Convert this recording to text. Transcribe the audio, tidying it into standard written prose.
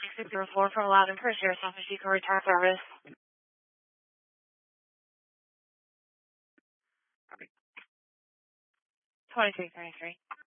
604 from Loudon Purse, your Office Eco Return Service. 2333.